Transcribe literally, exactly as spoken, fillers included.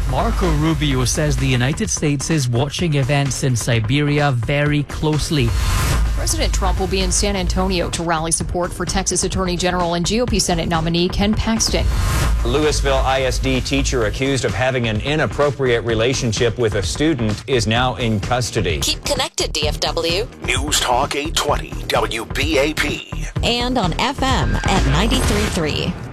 Marco Rubio says the United States is watching events in Siberia very closely. President Trump will be in San Antonio to rally support for Texas Attorney General and G O P Senate nominee Ken Paxton. Louisville I S D teacher accused of having an inappropriate relationship with a student is now in custody. Keep connected, D F W. News Talk eight twenty W B A P. And on F M at ninety-three point three.